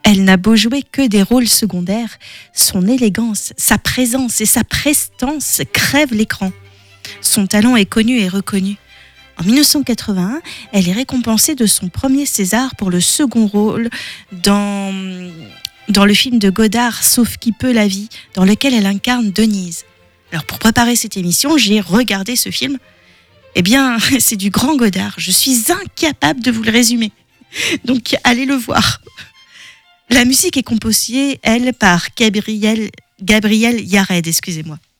Elle n'a beau jouer que des rôles secondaires, son élégance, sa présence et sa prestance crèvent l'écran. Son talent est connu et reconnu. En 1981, elle est récompensée de son premier César pour le second rôle dans le film de Godard, Sauf qui peut la vie, dans lequel elle incarne Denise. Alors pour préparer cette émission, j'ai regardé ce film. Eh bien, c'est du grand Godard. Je suis incapable de vous le résumer. Donc, allez le voir. La musique est composée, elle, par Gabriel Yared, excusez-moi.